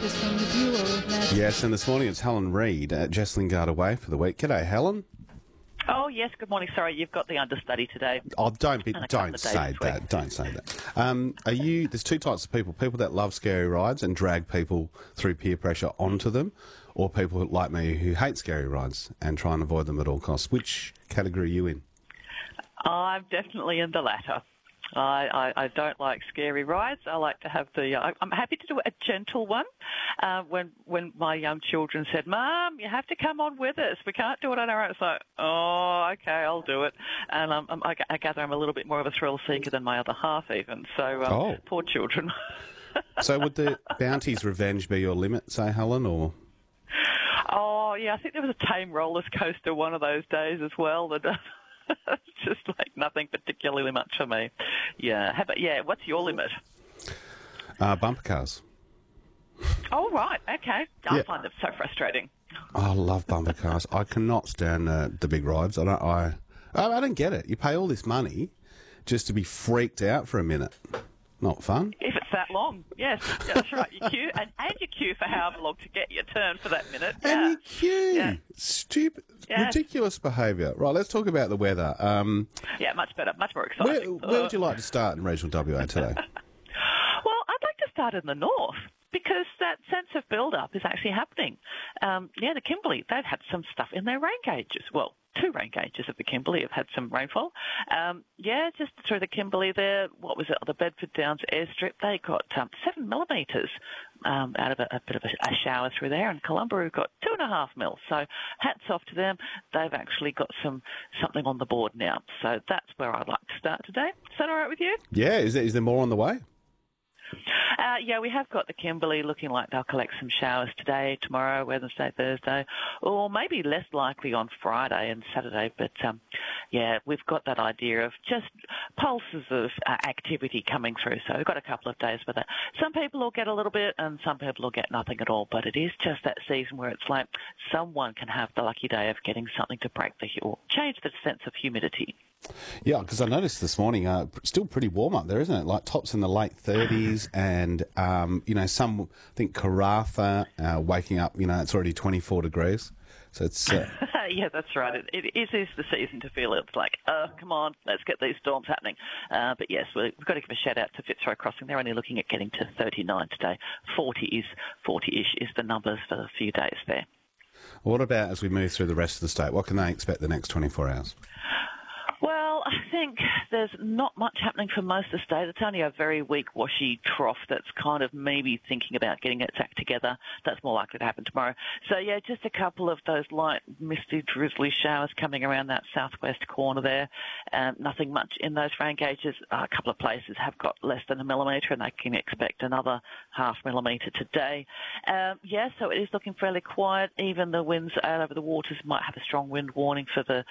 Reid is from the Bureau of Magic. Yes, and this morning it's Helen Reid at Jesslingard Away for the week. G'day, Helen. Oh, yes, good morning. Sorry, you've got the understudy today. Oh, don't And a couple say of days that. this week. Don't say that. There's two types of people: people that love scary rides and drag people through peer pressure onto them, or people like me who hate scary rides and try and avoid them at all costs. Which category are you in? I'm definitely in the latter. I don't like scary rides. I like to have I'm happy to do a gentle one. When my young children said, "Mum, you have to come on with us. We can't do it on our own." It's like, oh, okay, I'll do it. And I gather I'm a little bit more of a thrill seeker than my other half, even. So, poor children. So would the Bounty's Revenge be your limit, say, Helen, or...? Oh, yeah, I think there was a tame roller coaster one of those days as well that... It's just like nothing particularly much for me. Yeah. What's your limit? Bumper cars. Oh, right. Okay. I find them so frustrating. I love bumper cars. I cannot stand the big rides. I don't get it. You pay all this money just to be freaked out for a minute. Not fun. If it's that long, yes, that's right. You queue and you queue for however long to get your turn for that minute. And you queue. Stupid, ridiculous behaviour. Right, let's talk about the weather. Much better, much more exciting. Where would you like to start in regional WA today? Well, I'd like to start in the north because that sense of build-up is actually happening. The Kimberley, they've had some stuff in their rain gauges. Well, 2 rain gauges of the Kimberley have had some rainfall. Just through the Kimberley there, what was it, the Bedford Downs airstrip, they got 7 millimetres out of a bit of a shower through there, and Columbaroo got 2.5 mil. So hats off to them. They've actually got something on the board now. So that's where I'd like to start today. Is that all right with you? Yeah, is there more on the way? We have got the Kimberley looking like they'll collect some showers today, tomorrow, Wednesday, Thursday, or maybe less likely on Friday and Saturday. But, we've got that idea of just pulses of activity coming through. So we've got a couple of days with it. Some people will get a little bit and some people will get nothing at all. But it is just that season where it's like someone can have the lucky day of getting something to break or change the sense of humidity. Yeah, because I noticed this morning, still pretty warm up there, isn't it? Like tops in the late 30s and, some, I think Karratha waking up, it's already 24 degrees. So it's... Yeah, that's right. It is the season to feel it. It's like, come on, let's get these storms happening. But yes, we've got to give a shout out to Fitzroy Crossing. They're only looking at getting to 39 today. 40-ish is the numbers for a few days there. What about as we move through the rest of the state? What can they expect the next 24 hours? Well, I think there's not much happening for most of the state. It's only a very weak, washy trough that's kind of maybe thinking about getting its act together. That's more likely to happen tomorrow. So, just a couple of those light, misty, drizzly showers coming around that southwest corner there. Nothing much in those rain gauges. A couple of places have got less than 1 millimetre, and they can expect another 0.5 millimetre today. So it is looking fairly quiet. Even the winds out over the waters might have a strong wind warning for the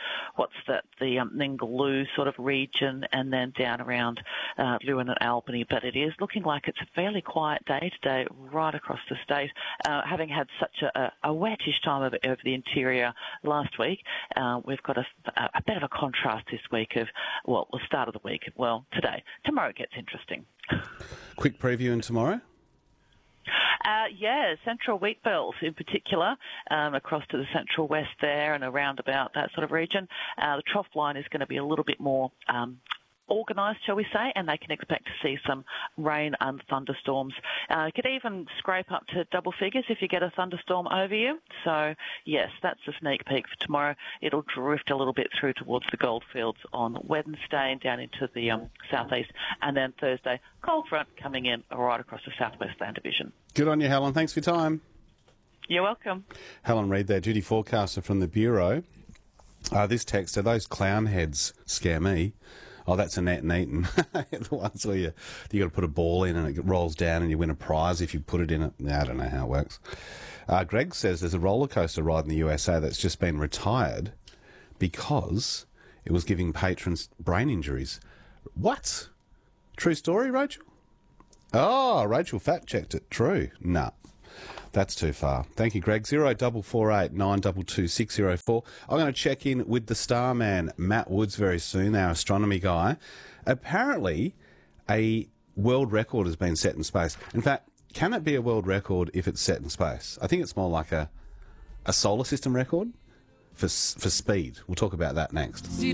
Ningaloo sort of region, and then down around Lewin and Albany. But it is looking like it's a fairly quiet day today right across the state. Having had such a wettish time over the interior last week, we've got a bit of a contrast this week of, the start of the week. Well, today. Tomorrow it gets interesting. Quick preview in tomorrow? Central wheat belts in particular, across to the central west there and around about that sort of region. The trough line is going to be a little bit more organised, shall we say, and they can expect to see some rain and thunderstorms. It could even scrape up to double figures if you get a thunderstorm over you. So, yes, that's a sneak peek for tomorrow. It'll drift a little bit through towards the goldfields on Wednesday and down into the southeast. And then Thursday, cold front coming in right across the southwest land division. Good on you, Helen. Thanks for your time. You're welcome. Helen Reid there, duty forecaster from the Bureau. This text, "Do those clown heads scare me?" Oh, that's Annette and Eaton. The ones where you got to put a ball in and it rolls down and you win a prize if you put it in it. I don't know how it works. Greg says there's a roller coaster ride in the USA that's just been retired because it was giving patrons brain injuries. What? True story, Rachel? Oh, Rachel fact-checked it. True. Nah. That's too far. Thank you, Greg. 0448 922 604. I'm going to check in with the star man, Matt Woods, very soon, our astronomy guy. Apparently, a world record has been set in space. In fact, can it be a world record if it's set in space? I think it's more like a solar system record for speed. We'll talk about that next.